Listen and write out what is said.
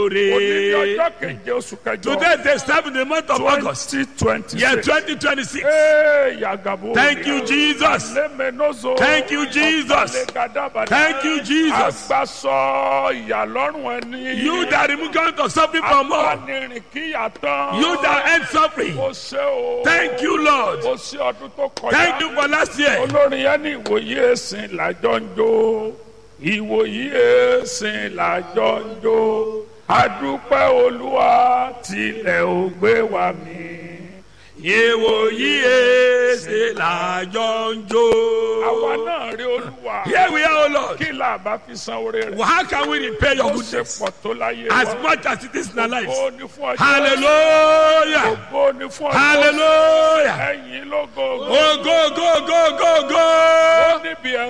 Today they serve in the month of August. Year 2026. Thank you, Jesus. Thank you, Jesus. Thank you, Jesus. You that remove count of suffering from all. You that end suffering. Thank you, Lord. Thank you for last year. Ìwòyí ẹ̀sìn làjọ ń jó adúpẹ́ Olúwa tilẹ̀ ò gbé wa mì. Ìwòyí ẹ̀sìn làjọ ń jó. Àwa náà rí Olúwa. Here we are, O Lord. Kí la bá fi san oore rẹ̀? How can we repay your goodness? As much as it is in our lives. Hallelujah. Hallelujah. Oh, go, go, go, go, go.